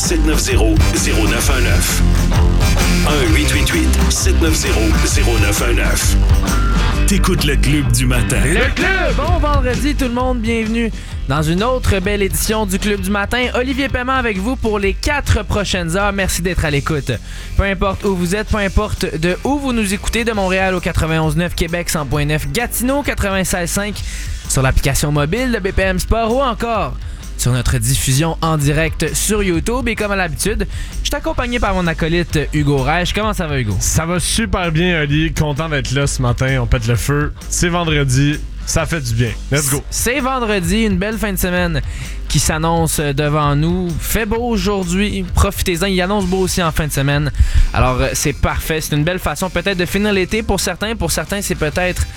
1-888-790-0919. 1-888-790-0919. T'écoutes le Club du matin. Le Club! Bon vendredi tout le monde, bienvenue dans une autre belle édition du Club du matin. Olivier Paiement avec vous pour les 4 prochaines heures. Merci d'être à l'écoute. Peu importe où vous êtes, peu importe de où vous nous écoutez, de Montréal au 91.9, Québec 100.9, Gatineau 96.5, sur l'application mobile de BPM Sport ou encore sur notre diffusion en direct sur YouTube. Et comme à l'habitude, je suis accompagné par mon acolyte Hugo Reich. Comment ça va, Hugo? Ça va super bien, Oli. Content d'être là ce matin. On pète le feu. C'est vendredi. Ça fait du bien. Let's go. C'est vendredi, une belle fin de semaine qui s'annonce devant nous. Fait beau aujourd'hui. Profitez-en. Il annonce beau aussi en fin de semaine. Alors, c'est parfait. C'est une belle façon peut-être de finir l'été pour certains. Pour certains, c'est peut-être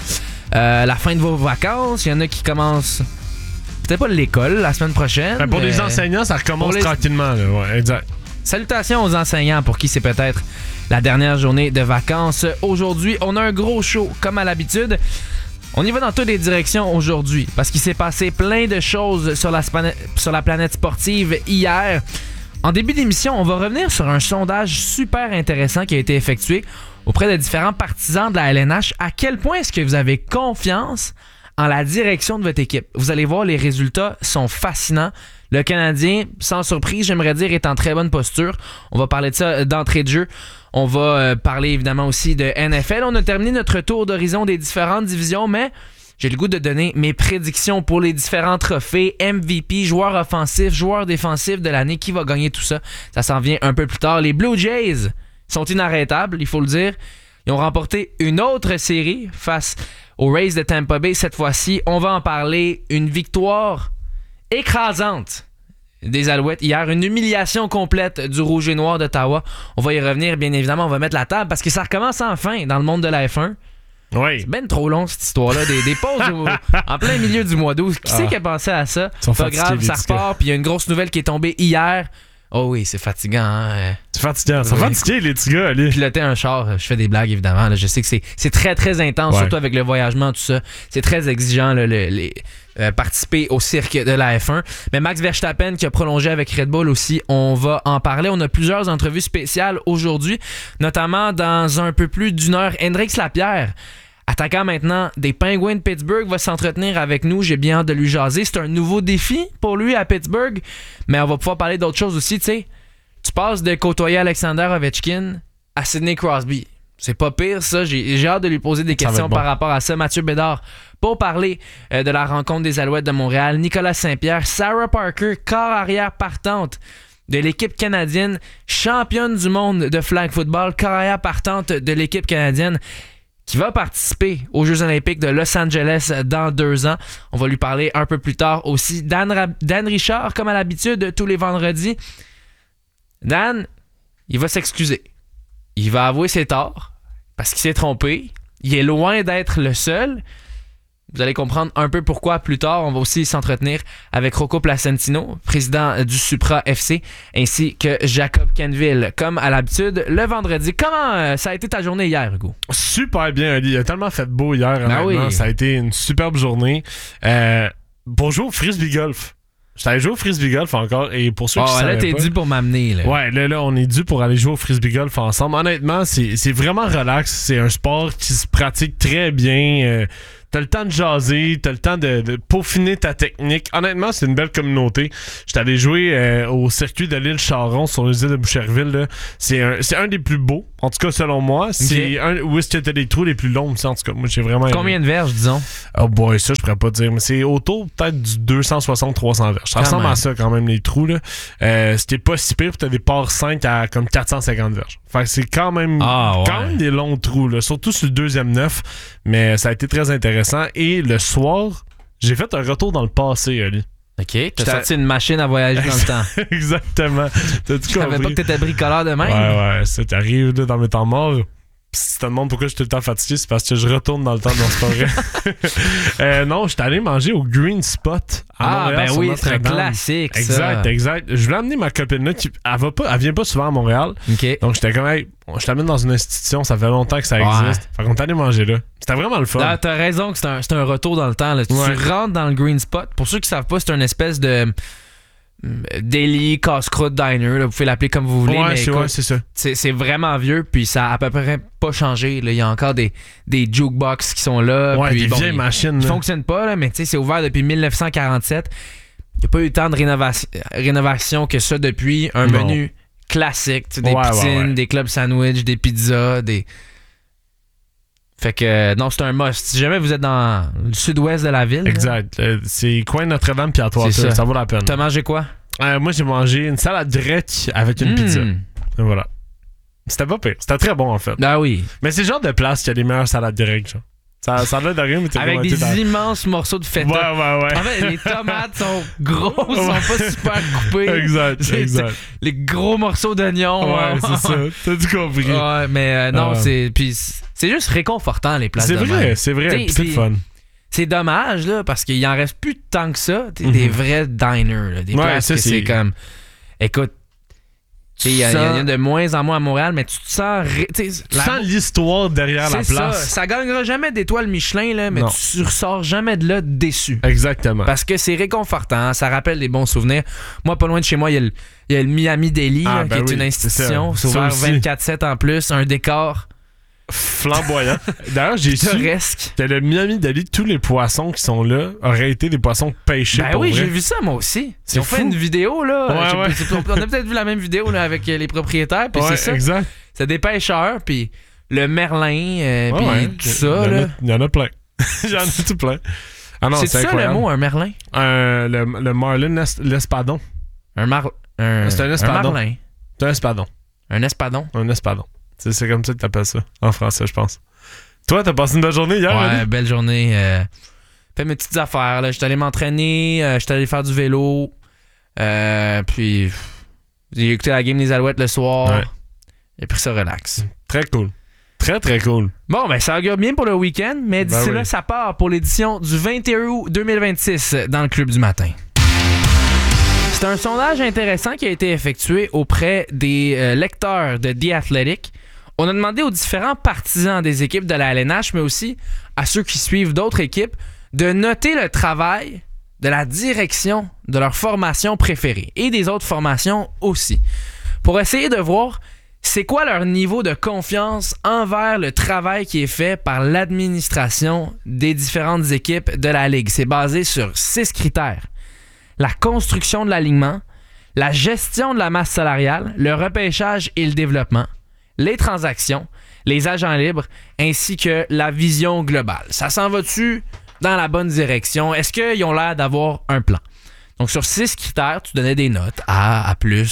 la fin de vos vacances. Il y en a qui commencent... Peut-être pas l'école la semaine prochaine. Pour les enseignants, ça recommence tranquillement. Là. Ouais, exact. Salutations aux enseignants pour qui c'est peut-être la dernière journée de vacances. Aujourd'hui, on a un gros show comme à l'habitude. On y va dans toutes les directions aujourd'hui parce qu'il s'est passé plein de choses sur la planète sportive hier. En début d'émission, on va revenir sur un sondage super intéressant qui a été effectué auprès de différents partisans de la LNH. À quel point est-ce que vous avez confiance en la direction de votre équipe? Vous allez voir, les résultats sont fascinants. Le Canadien, sans surprise, j'aimerais dire, est en très bonne posture. On va parler de ça d'entrée de jeu. On va parler évidemment aussi de NFL. On a terminé notre tour d'horizon des différentes divisions, mais j'ai le goût de donner mes prédictions pour les différents trophées, MVP, joueur offensif, joueur défensif de l'année. Qui va gagner tout ça? Ça s'en vient un peu plus tard. Les Blue Jays sont inarrêtables, il faut le dire. Ils ont remporté une autre série face aux Rays de Tampa Bay. Cette fois-ci, on va en parler. Une victoire écrasante des Alouettes hier. Une humiliation complète du Rouge et Noir d'Ottawa. On va y revenir, bien évidemment. On va mettre la table parce que ça recommence enfin dans le monde de la F1. Oui. C'est ben trop long, cette histoire-là. Des pauses en plein milieu du mois d'août. Qui c'est qui a pensé à ça? Pas grave, ça repart. Puis il y a une grosse nouvelle qui est tombée hier. Oh oui, c'est fatigant, hein? C'est fatigant. C'est fatigué, les petits gars, allez. Piloter un char, je fais des blagues, évidemment. Là, je sais que c'est très, très intense, surtout avec le voyagement, tout ça. C'est très exigeant, là, participer au cirque de la F1. Mais Max Verstappen, qui a prolongé avec Red Bull aussi, on va en parler. On a plusieurs entrevues spéciales aujourd'hui, notamment dans un peu plus d'une heure. Hendrix Lapierre, attaquant maintenant des Penguins de Pittsburgh, va s'entretenir avec nous. J'ai bien hâte de lui jaser. C'est un nouveau défi pour lui à Pittsburgh. Mais on va pouvoir parler d'autres choses aussi. Tu sais, tu passes de côtoyer Alexander Ovechkin à Sidney Crosby. C'est pas pire, ça. J'ai hâte de lui poser des questions par rapport à ça. Mathieu Bédard, pour parler de la rencontre des Alouettes de Montréal. Nicolas Saint-Pierre, Sarah Parker, corps arrière partante de l'équipe canadienne, championne du monde de flag football, corps arrière partante de l'équipe canadienne, qui va participer aux Jeux olympiques de Los Angeles dans 2 ans. On va lui parler un peu plus tard aussi. Dan Richard, comme à l'habitude, tous les vendredis. Dan, il va s'excuser. Il va avouer ses torts parce qu'il s'est trompé. Il est loin d'être le seul. Vous allez comprendre un peu pourquoi plus tard. On va aussi s'entretenir avec Rocco Placentino, président du Supra FC, ainsi que Jacob Kenville, comme à l'habitude, le vendredi. Comment ça a été ta journée hier, Hugo? Super bien, Ali. Il a tellement fait beau hier. Oui. Ça a été une superbe journée. Bonjour, Frisbee Golf. J'allais jouer au Frisbee Golf encore. Et pour ceux qui là, t'es dû pour m'amener. Là. Ouais, là, on est dû pour aller jouer au Frisbee Golf ensemble. Honnêtement, c'est vraiment relax. C'est un sport qui se pratique très bien. T'as le temps de jaser, t'as le temps de peaufiner ta technique. Honnêtement, c'est une belle communauté. J'étais allé jouer au circuit de l'île Charon sur les îles de Boucherville. Là. C'est un des plus beaux, en tout cas selon moi. C'est un où est-ce que t'as les trous les plus longs. En tout cas, moi j'ai vraiment Combien de verges, disons? Oh boy, ça je pourrais pas dire, mais c'est autour peut-être du 260-300 verges. Ça ressemble à ça quand même, les trous. Là. C'était pas si pire, t'as des parts 5 à comme 450 verges. Fait que c'est quand même, quand même des longs trous, là, surtout sur le deuxième 9. Mais ça a été très intéressant. Et le soir, j'ai fait un retour dans le passé, Ali. OK, t'as sorti une machine à voyager dans le temps. Exactement. Tu savais pas que t'étais bricoleur de même? Ouais, ça t'arrive là, dans mes temps morts. Si tu te demandes pourquoi je suis tout le temps fatigué, c'est parce que je retourne dans le temps dans ce forêt. Non, j'étais allé manger au Green Spot à Montréal. Ben oui, c'est un classique, ça. Exact. Je voulais amener ma copine là, elle vient pas souvent à Montréal. Okay. Donc j'étais comme, hey, je t'amène dans une institution, ça fait longtemps que ça existe. Fait qu'on est allé manger là. C'était vraiment le fun. Là, t'as raison que c'est un retour dans le temps. Là. Tu rentres dans le Green Spot. Pour ceux qui savent pas, c'est une espèce de Deli, casse-croûte, diner, là, vous pouvez l'appeler comme vous voulez. Ouais, mais écoute, c'est ça. C'est vraiment vieux, puis ça a à peu près pas changé. Là. Il y a encore des jukebox qui sont là. Ouais, puis, des vieilles machines. Ils fonctionnent pas, là, mais c'est ouvert depuis 1947. Il n'y a pas eu tant de rénovation que ça depuis. Un menu classique, des poutines, des clubs sandwich, des pizzas, des... Fait que, non, c'est un must. Si jamais vous êtes dans le sud-ouest de la ville... Exact. C'est coin Notre-Dame puis à toi, ça vaut la peine. T'as mangé quoi? Moi, j'ai mangé une salade grecque avec une pizza. Et voilà. C'était pas pire. C'était très bon, en fait. Ah oui. Mais c'est le genre de place qui a les meilleures salades grecques, genre. Ça a l'air de rien, mais t'es avec des immenses morceaux de feta. Ouais. En fait, les tomates sont grosses, sont pas super coupées. Exact. Les gros morceaux d'oignons. Ouais, c'est ça. T'as tout compris. Ouais, mais non, c'est juste réconfortant, les places de même. C'est vrai. Puis c'est le fun. C'est dommage, là, parce qu'il en reste plus tant que ça. Des vrais diners, là, des places que c'est comme... Écoute, il y en a de moins en moins à Montréal, mais tu te sens... Tu sens l'histoire derrière la place. Ça gagnera jamais d'étoiles Michelin, là, mais tu ressors jamais de là déçu. Exactement. Parce que c'est réconfortant, ça rappelle des bons souvenirs. Moi, pas loin de chez moi, il y a le Miami Deli, qui est une institution. C'est ouvert 24/7 en plus, un décor... flamboyant. D'ailleurs, j'ai su que le Miami Deli, tous les poissons qui sont là auraient été des poissons pêchés. Ben oui, j'ai vu ça moi aussi. Ils ont fait une vidéo là. Ouais. On a peut-être vu la même vidéo là, avec les propriétaires. Puis c'est ça. Exact. C'est des pêcheurs, puis le merlin, puis tout ça. Il y en a plein. Il y en a tout plein. Ah non, c'est ça incroyable. le mot, un merlin? Le marlin l'espadon. C'est un espadon. Marlin. C'est un espadon. Un espadon? Un espadon. C'est comme ça que t'appelles ça, en français, je pense. Toi, t'as passé une belle journée hier? Ouais, belle journée. Fait mes petites affaires. J'étais allé m'entraîner, j'étais allé faire du vélo. Puis, j'ai écouté la game des Alouettes le soir. Ouais. J'ai pris ça relax. Très cool. Très, très cool. Bon, ben ça augure bien pour le week-end, mais d'ici là, ça part pour l'édition du 21 août 2026 dans le Club du matin. C'est un sondage intéressant qui a été effectué auprès des lecteurs de The Athletic. On a demandé aux différents partisans des équipes de la LNH, mais aussi à ceux qui suivent d'autres équipes, de noter le travail de la direction de leur formation préférée et des autres formations aussi, pour essayer de voir c'est quoi leur niveau de confiance envers le travail qui est fait par l'administration des différentes équipes de la Ligue. C'est basé sur 6 critères. La construction de l'alignement, la gestion de la masse salariale, le repêchage et le développement, les transactions, les agents libres, ainsi que la vision globale. Ça s'en va-tu dans la bonne direction? Est-ce qu'ils ont l'air d'avoir un plan? Donc, sur 6 critères, tu donnais des notes A, A+,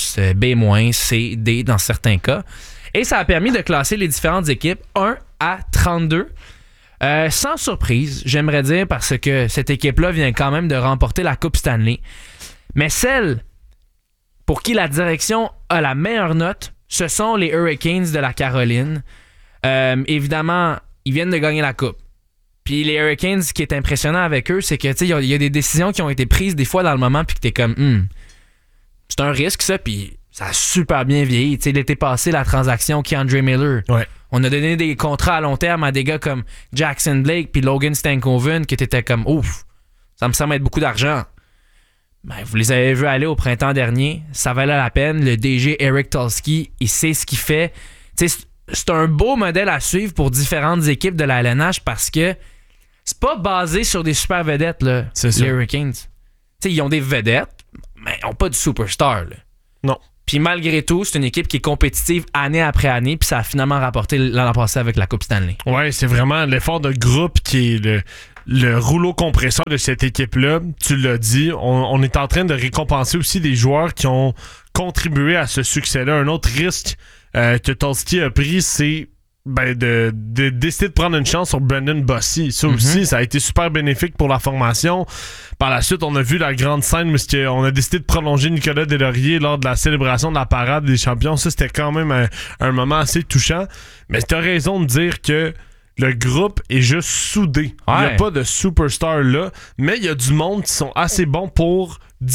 B-, C, D dans certains cas. Et ça a permis de classer les différentes équipes 1 à 32. Sans surprise, j'aimerais dire, parce que cette équipe-là vient quand même de remporter la Coupe Stanley. Mais celle pour qui la direction a la meilleure note, ce sont les Hurricanes de la Caroline. Évidemment, ils viennent de gagner la Coupe. Puis les Hurricanes, ce qui est impressionnant avec eux, c'est que il y a des décisions qui ont été prises des fois dans le moment, puis que t'es comme, c'est un risque ça, puis ça a super bien vieilli. T'sais, l'été passé, la transaction Keandre Miller. Ouais. On a donné des contrats à long terme à des gars comme Jackson Blake puis Logan Stankoven qui étaient comme, ouf, ça me semble être beaucoup d'argent. Ben, vous les avez vus aller au printemps dernier, ça valait la peine. Le DG Eric Tulsky, il sait ce qu'il fait. T'sais, c'est un beau modèle à suivre pour différentes équipes de la LNH parce que c'est pas basé sur des super vedettes, là, les Hurricanes. T'sais, ils ont des vedettes, mais ils n'ont pas de superstar. Là. Non. Puis malgré tout, c'est une équipe qui est compétitive année après année, puis ça a finalement rapporté l'an passé avec la Coupe Stanley. Ouais, c'est vraiment l'effort de groupe qui est le rouleau compresseur de cette équipe-là. Tu l'as dit, on est en train de récompenser aussi des joueurs qui ont contribué à ce succès-là. Un autre risque que Tulsky a pris, c'est de décider de prendre une chance sur Brendan Bossy. Ça aussi, ça a été super bénéfique pour la formation. Par la suite, on a vu la grande scène où on a décidé de prolonger Nicolas Deslauriers lors de la célébration de la parade des champions. Ça, c'était quand même un moment assez touchant. Mais tu as raison de dire que le groupe est juste soudé. Il n'y a pas de superstar là, mais il y a du monde qui sont assez bons pour